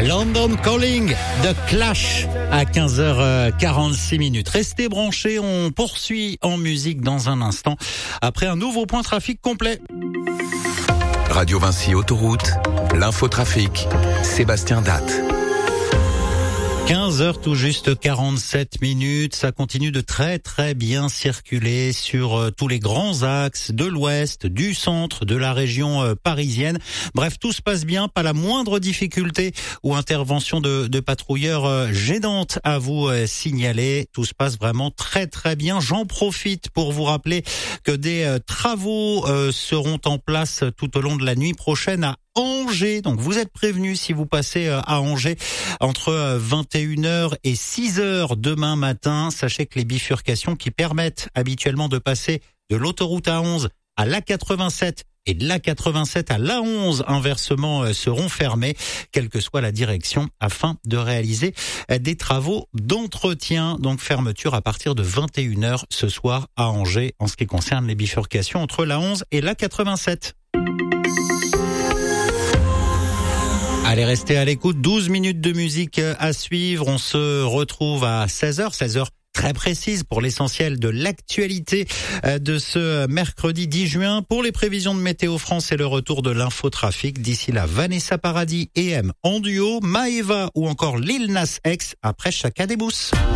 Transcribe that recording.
London Calling de Clash à 15h46. Restez branchés, on poursuit en musique dans un instant après un nouveau point trafic complet. Radio Vinci Autoroute, l'infotrafic, Sébastien Datte. 15h tout juste 47. Ça continue de très bien circuler sur tous les grands axes de l'ouest, du centre, de la région parisienne. Bref, tout se passe bien, pas la moindre difficulté ou intervention de patrouilleurs gênante à vous signaler. Tout se passe vraiment très bien. J'en profite pour vous rappeler que des travaux seront en place tout au long de la nuit prochaine à Angers. Donc vous êtes prévenus si vous passez à Angers entre 21h et 6h demain matin. Sachez que les bifurcations qui permettent habituellement de passer de l'autoroute A11 à l'A87 et de l'A87 à l'A11 inversement seront fermées, quelle que soit la direction, afin de réaliser des travaux d'entretien. Donc fermeture à partir de 21h ce soir à Angers en ce qui concerne les bifurcations entre l'A11 et l'A87. Allez, restez à l'écoute, 12 minutes de musique à suivre. On se retrouve à 16h très précise pour l'essentiel de l'actualité de ce mercredi 10 juin. Pour les prévisions de Météo France et le retour de l'infotrafic. D'ici là, Vanessa Paradis et M en duo, Maeva ou encore Lil Nas X après Chaka Debbouze.